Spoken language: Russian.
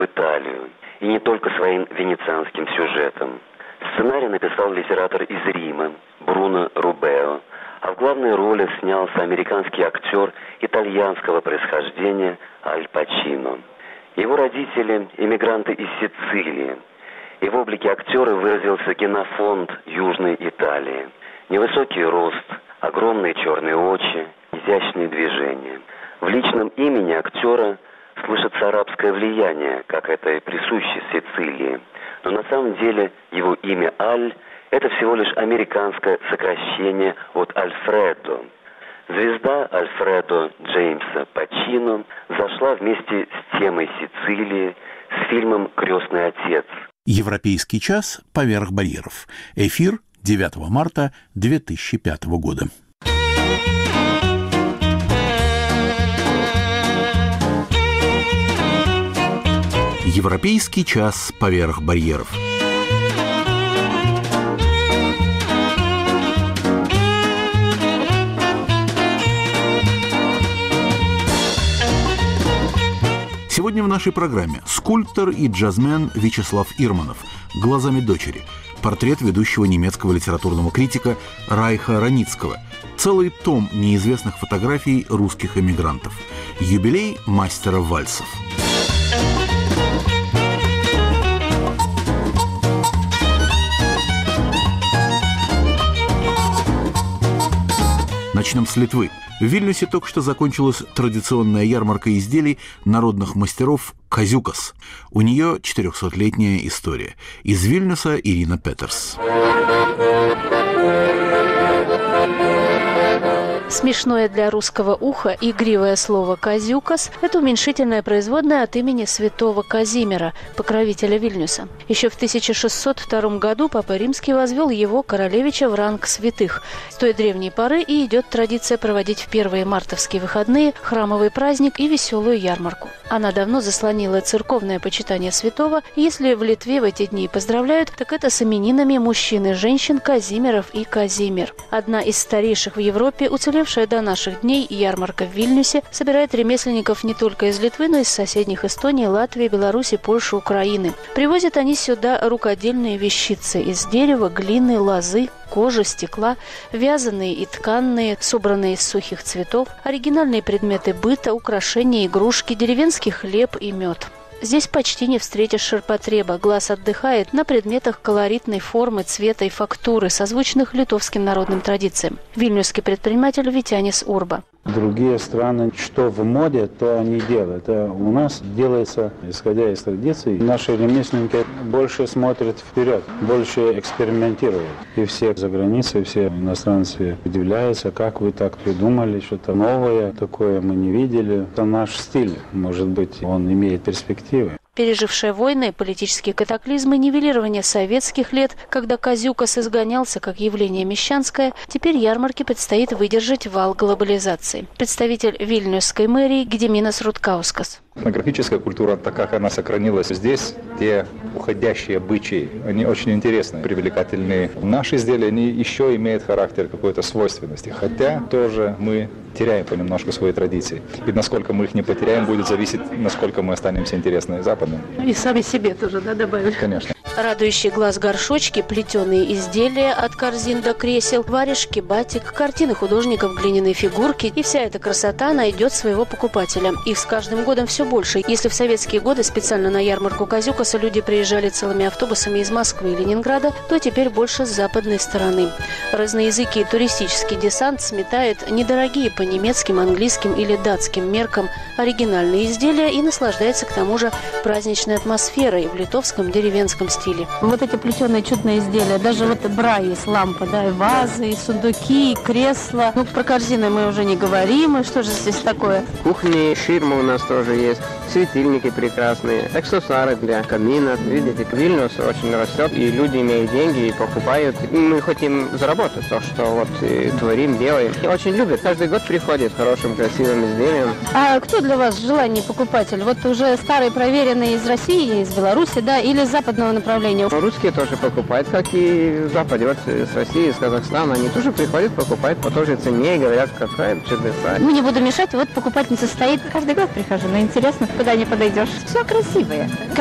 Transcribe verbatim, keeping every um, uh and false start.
Италию. И не только своим венецианским сюжетом. Сценарий написал литератор из Рима Бруно Рубео, а в главной роли снялся американский актер итальянского происхождения Аль Пачино. Его родители – иммигранты из Сицилии. И в облике актера выразился генофонд Южной Италии. Невысокий рост, огромные черные очи, изящные движения. В личном имени актера слышится арабское влияние, как это и присуще Сицилии. Но на самом деле его имя Аль – это всего лишь американское сокращение от Альфредо. Звезда Альфредо Джеймса Пачино зашла вместе с темой Сицилии с фильмом «Крестный отец». Европейский час поверх барьеров. Эфир девятого марта две тысячи пятого года. Европейский час поверх барьеров. Сегодня в нашей программе скульптор и джазмен Вячеслав Ирманов «Глазами дочери», портрет ведущего немецкого литературного критика Райха Раницкого, целый том неизвестных фотографий русских эмигрантов, юбилей мастера вальсов. Начнем с Литвы. В Вильнюсе только что закончилась традиционная ярмарка изделий народных мастеров «Казюкас». У нее четырехсотлетняя история. Из Вильнюса Ирина Петерс. Смешное для русского уха игривое слово «казюкас» – это уменьшительное производное от имени святого Казимира, покровителя Вильнюса. Еще в тысяча шестьсот втором году Папа Римский возвел его, королевича, в ранг святых. С той древней поры и идет традиция проводить в первые мартовские выходные храмовый праздник и веселую ярмарку. Она давно заслонила церковное почитание святого, и если в Литве в эти дни поздравляют, так это с именинами мужчин и женщин Казимиров и Казимир. Одна из старейших в Европе, уцелевшая до наших дней ярмарка в Вильнюсе, собирает ремесленников не только из Литвы, но и из соседних Эстонии, Латвии, Беларуси, Польши, Украины. Привозят они сюда рукодельные вещицы из дерева, глины, лозы, кожи, стекла, вязаные и тканные, собранные из сухих цветов, оригинальные предметы быта, украшения, игрушки, деревенский хлеб и мед. Здесь почти не встретишь ширпотреба, глаз отдыхает на предметах колоритной формы, цвета и фактуры, созвучных литовским народным традициям. Вильнюсский предприниматель Витянис Урба. Другие страны, что в моде, то они делают. А у нас делается, исходя из традиций, наши ремесленники больше смотрят вперед, больше экспериментируют. И все за границей, все иностранцы удивляются, как вы так придумали, что-то новое, такое мы не видели. Это наш стиль, может быть, он имеет перспективы. Пережившая войны, политические катаклизмы, нивелирование советских лет, когда казюкас изгонялся как явление мещанское, теперь ярмарке предстоит выдержать вал глобализации. Представитель Вильнюсской мэрии Гедиминас Руткаускас. Этнографическая культура, так как она сохранилась здесь, те уходящие обычаи, они очень интересные, привлекательные. Наши изделия, они еще имеют характер какой-то свойственности, хотя тоже мы теряем понемножку свои традиции. И насколько мы их не потеряем, будет зависеть, насколько мы останемся интересны западным. И сами себе тоже, да, добавили? Конечно. Радующие глаз горшочки, плетеные изделия от корзин до кресел, варежки, батик, картины художников, глиняные фигурки. И вся эта красота найдет своего покупателя. Их с каждым годом все больше. Если в советские годы специально на ярмарку казюкаса люди приезжали целыми автобусами из Москвы и Ленинграда, то теперь больше с западной стороны. Разноязыкий туристический десант сметает недорогие по немецким, английским или датским меркам оригинальные изделия и наслаждается к тому же праздничной атмосферой в литовском деревенском стиле. Вот эти плетеные чудные изделия, даже вот бра есть, лампа, да, и вазы, и сундуки, и кресла. Ну, про корзины мы уже не говорим, и что же здесь такое? Кухни, ширма у нас тоже есть, светильники прекрасные, аксессуары для камина. Видите, Вильнюс очень растет, и люди имеют деньги и покупают. И мы хотим заработать то, что вот и творим, делаем. И очень любят. Каждый год приходит с хорошим, красивым изделием. А кто для вас желанный покупатель? Вот уже старые, проверенные из России, из Беларуси, да, или из западного направления? Русские тоже покупают, как и в Западе. Вот с России, из Казахстана. Они тоже приходят, покупают по той же цене и говорят, какая чудеса. Ну, не буду мешать, вот покупательница стоит. Каждый год прихожу, но интересно. никуда не подойдешь. Все красивое.